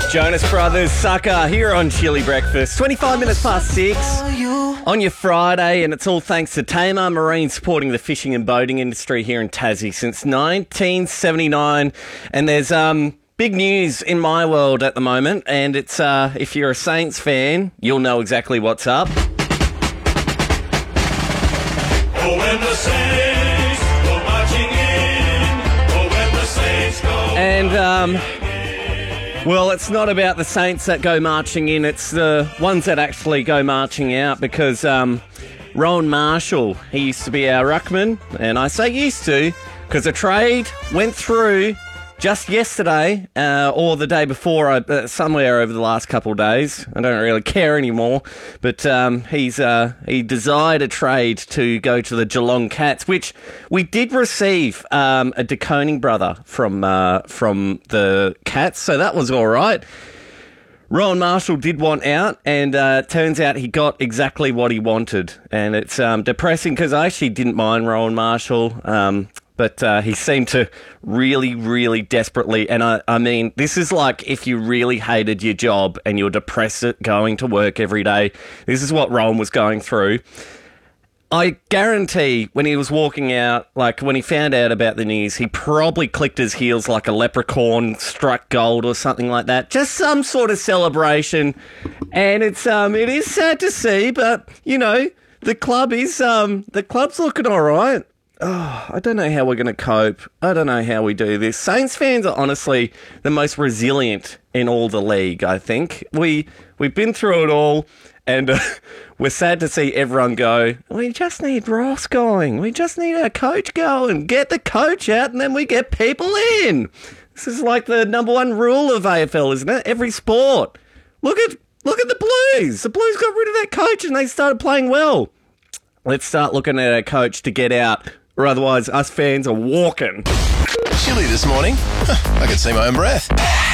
Jonas Brothers, Sucker, here on Chili Breakfast. 25 minutes past 6 on your Friday, and it's all thanks to Tamar Marine supporting the fishing and boating industry here in Tassie since 1979. And there's big news in my world at the moment, and it's if you're a Saints fan, you'll know exactly what's up. Oh, when the Saints go marching in, oh, when the Saints go And well, it's not about the Saints that go marching in, it's the ones that actually go marching out, because Rowan Marshall, he used to be our ruckman, and I say used to because a trade went through just yesterday or the day before, somewhere over the last couple of days. I don't really care anymore, but he desired a trade to go to the Geelong Cats, which we did receive a De Koning brother from the Cats, so that was all right. Rowan Marshall did want out, and turns out he got exactly what he wanted, and it's depressing because I actually didn't mind Rowan Marshall. But he seemed to really, really desperately, and I mean, this is like if you really hated your job and you're depressed at going to work every day. This is what Rowan was going through. I guarantee when he was walking out, like when he found out about the news, he probably clicked his heels like a leprechaun, struck gold or something like that. Just some sort of celebration, and it is sad to see, but you know, the club's looking all right. Oh, I don't know how we're going to cope. I don't know how we do this. Saints fans are honestly the most resilient in all the league, I think. We've been through it all, and we're sad to see everyone go, we just need Ross going. We just need our coach going. Get the coach out, and then we get people in. This is like the number one rule of AFL, isn't it? Every sport. Look at the Blues. The Blues got rid of their coach, and they started playing well. Let's start looking at our coach to get out, or otherwise us fans are walking. Chilly this morning. I could see my own breath.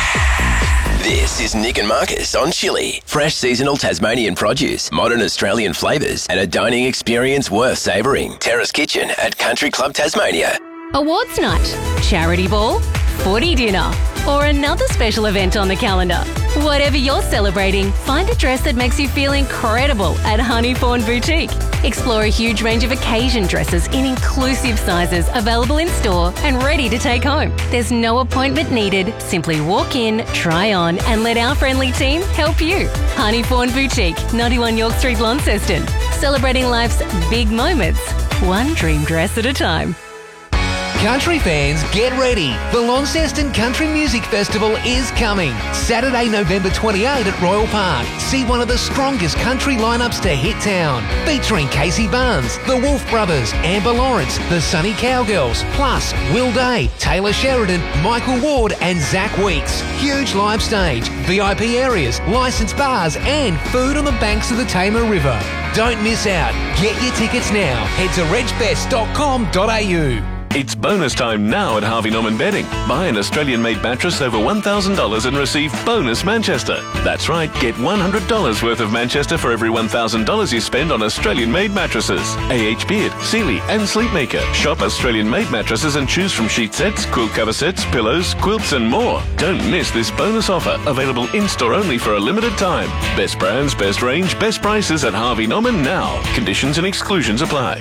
This is Nick and Marcus on Chilly. Fresh seasonal Tasmanian produce, modern Australian flavours, and a dining experience worth savouring. Terrace Kitchen at Country Club Tasmania. Awards night, charity ball, footy dinner, or another special event on the calendar. Whatever you're celebrating, find a dress that makes you feel incredible at Honeyfawn Boutique. Explore a huge range of occasion dresses in inclusive sizes available in store and ready to take home. There's no appointment needed. Simply walk in, try on, and let our friendly team help you. Honeyfawn Boutique, 91 York Street, Launceston. Celebrating life's big moments, one dream dress at a time. Country fans, get ready. The Launceston Country Music Festival is coming. Saturday, November 28 at Royal Park. See one of the strongest country lineups to hit town. Featuring Casey Barnes, the Wolf Brothers, Amber Lawrence, the Sunny Cowgirls, plus Will Day, Taylor Sheridan, Michael Ward and Zach Weeks. Huge live stage, VIP areas, licensed bars and food on the banks of the Tamar River. Don't miss out. Get your tickets now. Head to regfest.com.au. It's bonus time now at Harvey Norman Bedding. Buy an Australian-made mattress over $1,000 and receive bonus Manchester. That's right, get $100 worth of Manchester for every $1,000 you spend on Australian-made mattresses. AH Beard, Sealy and Sleepmaker. Shop Australian-made mattresses and choose from sheet sets, quilt cover sets, pillows, quilts and more. Don't miss this bonus offer, available in-store only for a limited time. Best brands, best range, best prices at Harvey Norman now. Conditions and exclusions apply.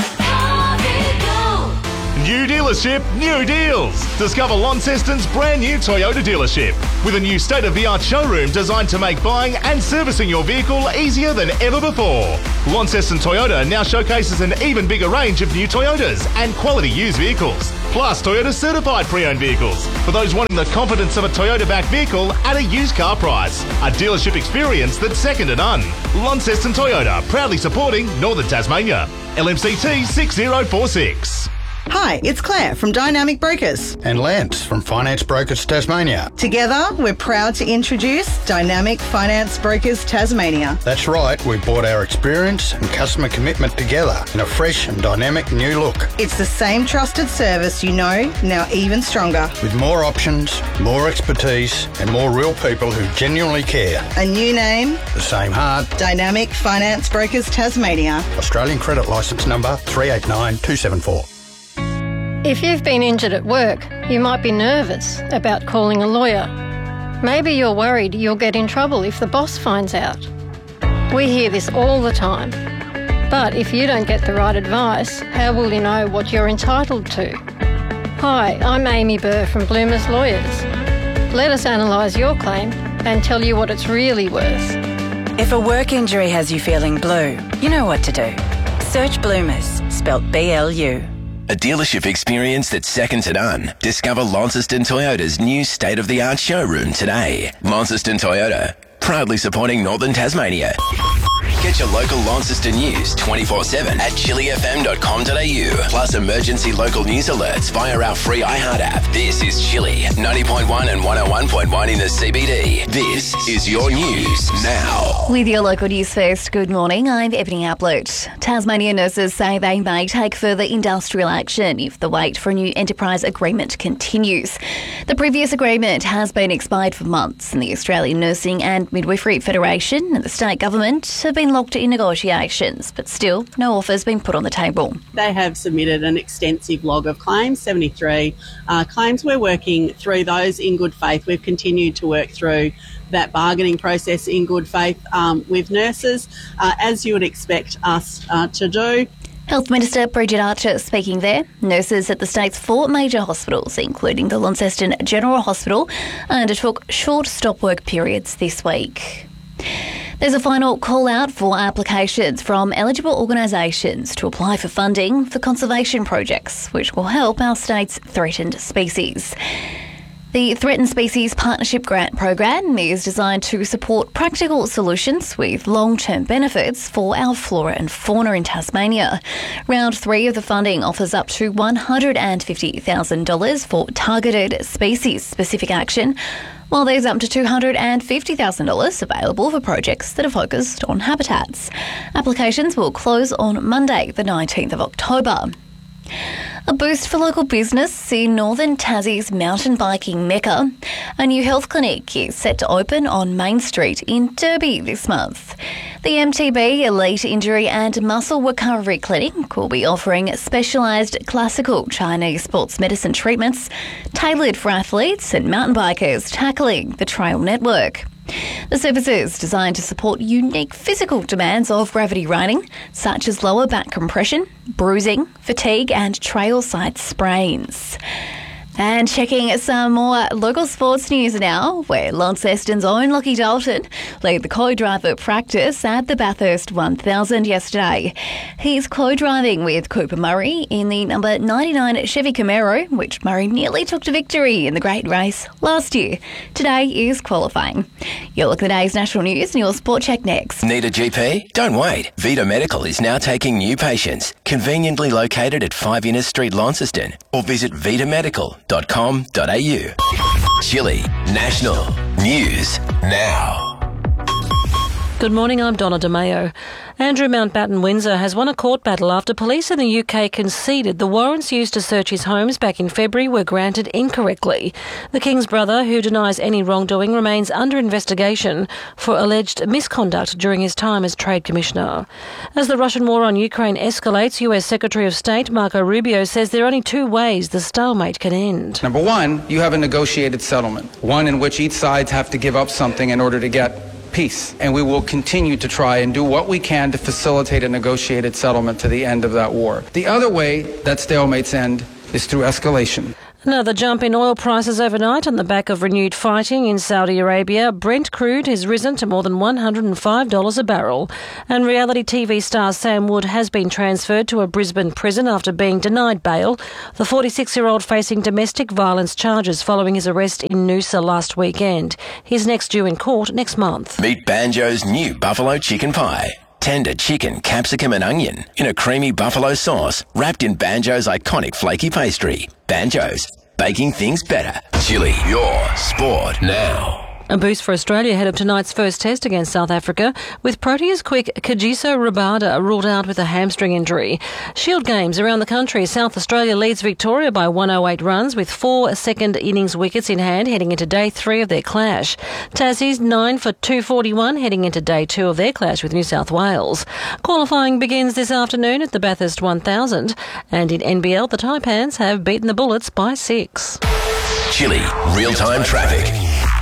New dealership, new deals. Discover Launceston's brand new Toyota dealership with a new state-of-the-art showroom designed to make buying and servicing your vehicle easier than ever before. Launceston Toyota now showcases an even bigger range of new Toyotas and quality used vehicles, plus Toyota certified pre-owned vehicles for those wanting the confidence of a Toyota-backed vehicle at a used car price. A dealership experience that's second to none. Launceston Toyota, proudly supporting Northern Tasmania. LMCT 6046. Hi, it's Claire from Dynamic Brokers. And Lance from Finance Brokers Tasmania. Together, we're proud to introduce Dynamic Finance Brokers Tasmania. That's right, we brought our experience and customer commitment together in a fresh and dynamic new look. It's the same trusted service you know, now even stronger. With more options, more expertise, and more real people who genuinely care. A new name. The same heart. Dynamic Finance Brokers Tasmania. Australian Credit Licence Number 389274. If you've been injured at work, you might be nervous about calling a lawyer. Maybe you're worried you'll get in trouble if the boss finds out. We hear this all the time. But if you don't get the right advice, how will you know what you're entitled to? Hi, I'm Amy Burr from Bloomer's Lawyers. Let us analyse your claim and tell you what it's really worth. If a work injury has you feeling blue, you know what to do. Search Bloomers, spelt B-L-U. A dealership experience that's second to none. Discover Launceston Toyota's new state-of-the-art showroom today. Launceston Toyota, proudly supporting Northern Tasmania. Get your local Launceston news 24/7 at chilifm.com.au. Plus emergency local news alerts via our free iHeart app. This is Chilli, 90.1 and 101.1 in the CBD. This is your news now. With your local news first, good morning, I'm Ebony Ablett. Tasmanian nurses say they may take further industrial action if the wait for a new enterprise agreement continues. The previous agreement has been expired for months, and the Australian Nursing and Midwifery Federation and the state government have been locked in negotiations, but still no offer's been put on the table. They have submitted an extensive log of claims, 73 claims. We're working through those in good faith. We've continued to work through that bargaining process in good faith with nurses, as you would expect us to do. Health Minister Bridget Archer speaking there. Nurses at the state's 4 major hospitals, including the Launceston General Hospital, undertook short stop work periods this week. There's a final call out for applications from eligible organisations to apply for funding for conservation projects, which will help our state's threatened species. The Threatened Species Partnership Grant Program is designed to support practical solutions with long-term benefits for our flora and fauna in Tasmania. Round 3 of the funding offers up to $150,000 for targeted species-specific action, while there's up to $250,000 available for projects that are focused on habitats. Applications will close on Monday, the 19th of October. A boost for local business in Northern Tassie's mountain biking mecca. A new health clinic is set to open on Main Street in Derby this month. The MTB Elite Injury and Muscle Recovery Clinic will be offering specialised classical Chinese sports medicine treatments tailored for athletes and mountain bikers tackling the trail network. The service is designed to support unique physical demands of gravity riding, such as lower back compression, bruising, fatigue and trail side sprains. And checking some more local sports news now, where Launceston's own Lockie Dalton led the co-driver practice at the Bathurst 1000 yesterday. He's co-driving with Cooper Murray in the number 99 Chevy Camaro, which Murray nearly took to victory in the great race last year. Today is qualifying. You'll look at the day's national news and your Sport Check next. Need a GP? Don't wait. Vita Medical is now taking new patients. Conveniently located at 5 Innes Street, Launceston, or visit vitamedical.com.au. Chilli National News Now. Good morning, I'm Donna DeMayo. Andrew Mountbatten Windsor has won a court battle after police in the UK conceded the warrants used to search his homes back in February were granted incorrectly. The King's brother, who denies any wrongdoing, remains under investigation for alleged misconduct during his time as Trade Commissioner. As the Russian war on Ukraine escalates, US Secretary of State Marco Rubio says there are only 2 ways the stalemate can end. Number 1, you have a negotiated settlement, one in which each side have to give up something in order to get peace. And we will continue to try and do what we can to facilitate a negotiated settlement to the end of that war. The other way that stalemates end is through escalation. Another jump in oil prices overnight on the back of renewed fighting in Saudi Arabia. Brent crude has risen to more than $105 a barrel. And reality TV star Sam Wood has been transferred to a Brisbane prison after being denied bail. The 46-year-old facing domestic violence charges following his arrest in Noosa last weekend. He's next due in court next month. Meet Banjo's new buffalo chicken pie. Tender chicken, capsicum and onion in a creamy buffalo sauce wrapped in Banjo's iconic flaky pastry. Banjo's, baking things better. Chilli, your sport now. A boost for Australia ahead of tonight's first test against South Africa, with Proteas quick Kagiso Rabada ruled out with a hamstring injury. Shield games around the country. South Australia leads Victoria by 108 runs with 4 second innings wickets in hand heading into day 3 of their clash. Tassie's 9 for 241 heading into day 2 of their clash with New South Wales. Qualifying begins this afternoon at the Bathurst 1000, and in NBL the Taipans have beaten the Bullets by 6. Chilli, real-time traffic.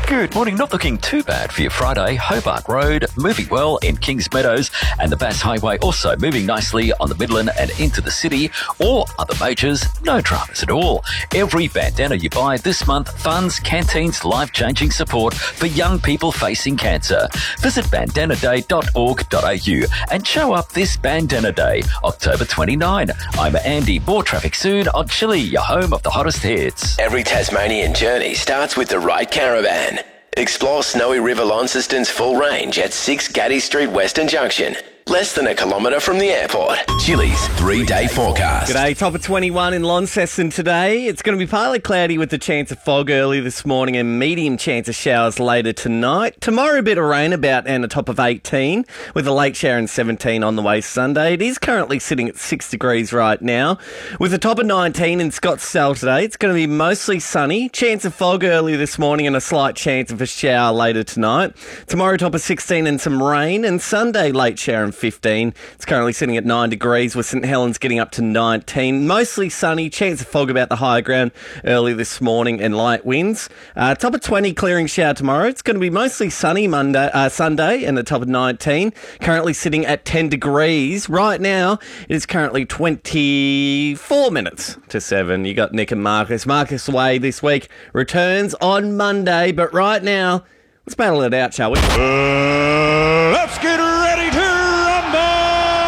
Good morning. Not looking too bad for your Friday. Hobart Road moving well in Kings Meadows, and the Bass Highway also moving nicely on the Midland and into the city. All other majors, no dramas at all. Every bandana you buy this month funds Canteen's life-changing support for young people facing cancer. Visit bandanaday.org.au and show up this Bandana Day, October 29. I'm Andy. More traffic soon on Chile, your home of the hottest hits. Every Tasmanian journey starts with the right caravan. Explore Snowy River Launceston's full range at 6 Gaddy Street Western Junction. Less than a kilometre from the airport. Chili's 3-day forecast. G'day, top of 21 in Launceston today. It's going to be partly cloudy with the chance of fog early this morning and medium chance of showers later tonight. Tomorrow, a bit of rain about and a top of 18 with a late shower and 17 on the way Sunday. It is currently sitting at 6 degrees right now with a top of 19 in Scottsdale today. It's going to be mostly sunny. Chance of fog early this morning and a slight chance of a shower later tonight. Tomorrow, top of 16 and some rain, and Sunday, late shower and 15. It's currently sitting at 9 degrees with St Helens getting up to 19. Mostly sunny, chance of fog about the higher ground early this morning and light winds. Top of 20, clearing shower tomorrow. It's going to be mostly sunny Sunday and a top of 19. Currently sitting at 10 degrees. Right now, it is currently 24 minutes to 7. You got Nick and Marcus. Marcus away this week. Returns on Monday, but right now, let's battle it out, shall we? Let's get ready to rumble!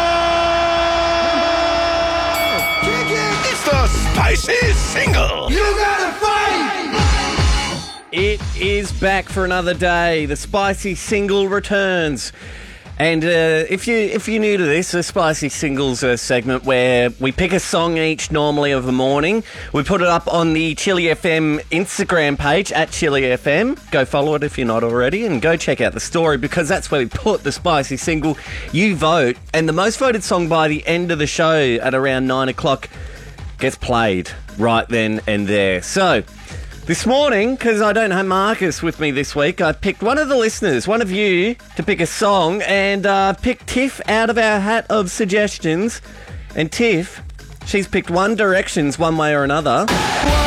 It's the Spicy Single! You gotta fight! It is back for another day. The Spicy Single returns. And if you're new to this, the Spicy Singles segment where we pick a song each normally of the morning. We put it up on the Chili FM Instagram page, at Chili FM. Go follow it if you're not already, and go check out the story because that's where we put the Spicy Single. You vote, and the most voted song by the end of the show at around 9 o'clock gets played right then and there. So, this morning, because I don't have Marcus with me this week, I picked one of the listeners, one of you, to pick a song, and picked Tiff out of our hat of suggestions. And Tiff, she's picked One Direction's One Way or Another.